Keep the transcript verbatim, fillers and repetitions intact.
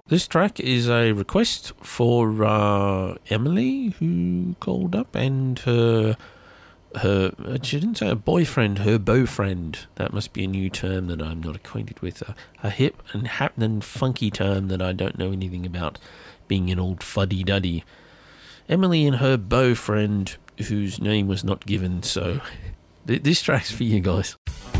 This track is a request for uh, Emily, who called up, and her, her, she didn't say her boyfriend, her beaufriend. That must be a new term that I'm not acquainted with. A, a hip and happening funky term that I don't know anything about, being an old fuddy-duddy. Emily and her beaufriend, whose name was not given, so th- this track's for you guys.